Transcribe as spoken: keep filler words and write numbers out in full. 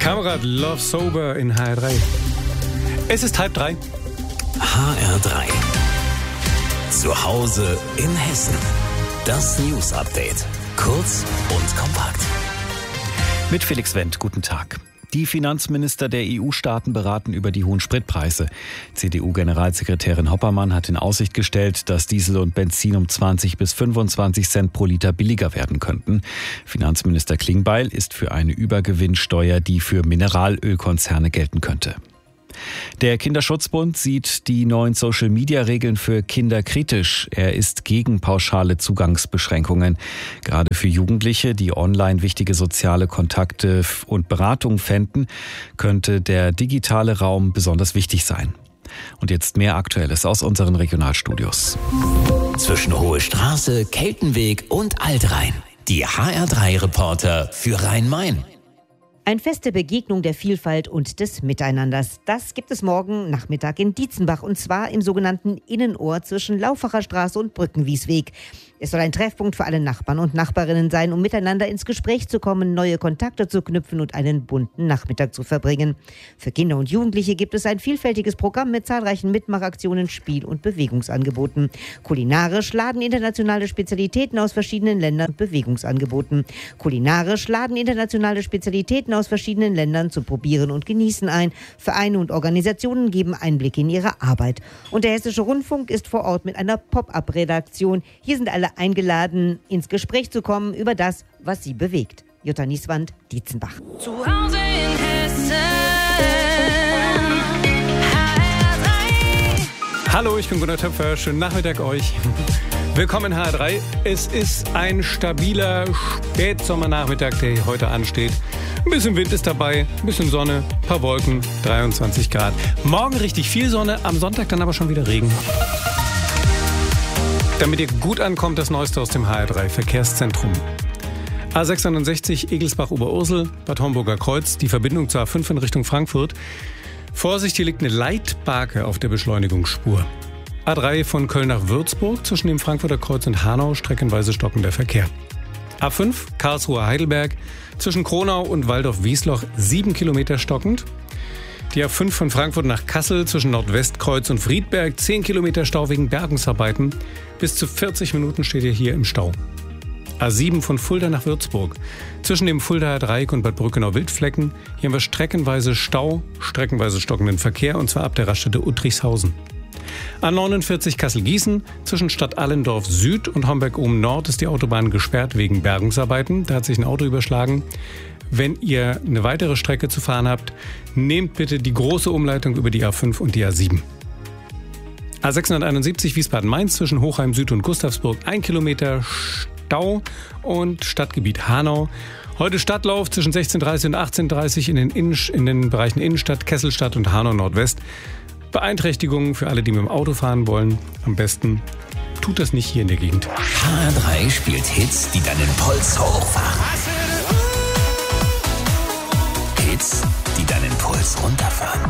Kamerad Love Sober in H R drei. Es ist halb drei. H R drei. Zu Hause in Hessen. Das News Update. Kurz und kompakt. Mit Felix Wendt, guten Tag. Die Finanzminister der E U-Staaten beraten über die hohen Spritpreise. C D U-Generalsekretärin Hoppermann hat in Aussicht gestellt, dass Diesel und Benzin um zwanzig bis fünfundzwanzig Cent pro Liter billiger werden könnten. Finanzminister Klingbeil ist für eine Übergewinnsteuer, die für Mineralölkonzerne gelten könnte. Der Kinderschutzbund sieht die neuen Social-Media-Regeln für Kinder kritisch. Er ist gegen pauschale Zugangsbeschränkungen. Gerade für Jugendliche, die online wichtige soziale Kontakte und Beratung fänden, könnte der digitale Raum besonders wichtig sein. Und jetzt mehr Aktuelles aus unseren Regionalstudios. Zwischen Hohe Straße, Keltenweg und Altrhein. Die H R drei Reporter für Rhein-Main. Ein Fest der Begegnung, der Vielfalt und des Miteinanders. Das gibt es morgen Nachmittag in Dietzenbach und zwar im sogenannten Innenohr zwischen Laufacher Straße und Brückenwiesweg. Es soll ein Treffpunkt für alle Nachbarn und Nachbarinnen sein, um miteinander ins Gespräch zu kommen, neue Kontakte zu knüpfen und einen bunten Nachmittag zu verbringen. Für Kinder und Jugendliche gibt es ein vielfältiges Programm mit zahlreichen Mitmachaktionen, Spiel- und Bewegungsangeboten. Kulinarisch laden internationale Spezialitäten aus verschiedenen Ländern und Bewegungsangeboten. Kulinarisch laden internationale Spezialitäten aus verschiedenen Ländern zum Probieren und Genießen ein. Vereine und Organisationen geben Einblicke in ihre Arbeit. Und der Hessische Rundfunk ist vor Ort mit einer Pop-up-Redaktion. Hier sind alle eingeladen, ins Gespräch zu kommen über das, was sie bewegt. Jutta Nieswand, Dietzenbach. Zu Hause in Hessen. H R drei. Hallo, ich bin Gunnar Töpfer. Schönen Nachmittag euch. Willkommen in H R drei. Es ist ein stabiler Spätsommernachmittag, der hier heute ansteht. Ein bisschen Wind ist dabei, ein bisschen Sonne, ein paar Wolken, dreiundzwanzig Grad. Morgen richtig viel Sonne, am Sonntag dann aber schon wieder Regen. Damit ihr gut ankommt, das Neueste aus dem H R drei Verkehrszentrum. A sechsundneunzig Egelsbach-Oberursel, Bad Homburger Kreuz, die Verbindung zur A fünf in Richtung Frankfurt. Vorsicht, hier liegt eine Leitbarke auf der Beschleunigungsspur. A drei von Köln nach Würzburg, zwischen dem Frankfurter Kreuz und Hanau streckenweise stockender Verkehr. A fünf Karlsruhe-Heidelberg, zwischen Kronau und Waldorf-Wiesloch sieben Kilometer stockend. Die A fünf von Frankfurt nach Kassel zwischen Nordwestkreuz und Friedberg zehn Kilometer Stau wegen Bergungsarbeiten. Bis zu vierzig Minuten steht ihr hier im Stau. A sieben von Fulda nach Würzburg. Zwischen dem Fuldaer Dreieck und Bad Brückenau-Wildflecken. Hier haben wir streckenweise Stau, streckenweise stockenden Verkehr und zwar ab der Raststätte Uttrichshausen. A neunundvierzig Kassel-Gießen, zwischen Stadt Allendorf Süd und Homberg-Ohm-Nord ist die Autobahn gesperrt wegen Bergungsarbeiten. Da hat sich ein Auto überschlagen. Wenn ihr eine weitere Strecke zu fahren habt, nehmt bitte die große Umleitung über die A fünf und die A sieben. A sechshunderteinundsiebzig Wiesbaden-Mainz zwischen Hochheim Süd und Gustavsburg ein Kilometer Stau und Stadtgebiet Hanau. Heute Stadtlauf zwischen sechzehn Uhr dreißig und achtzehn Uhr dreißig in den, Innensch- in den Bereichen Innenstadt, Kesselstadt und Hanau Nordwest. Beeinträchtigungen für alle, die mit dem Auto fahren wollen. Am besten tut das nicht hier in der Gegend. H R drei spielt Hits, die deinen Puls hochfahren. Hits, die deinen Puls runterfahren.